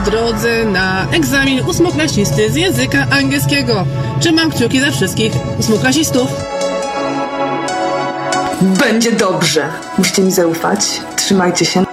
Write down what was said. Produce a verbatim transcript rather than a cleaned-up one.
drodze na egzamin ósmoklasisty z języka angielskiego. Trzymam kciuki za wszystkich ósmoklasistów. Będzie dobrze. Musicie mi zaufać. Trzymajcie się.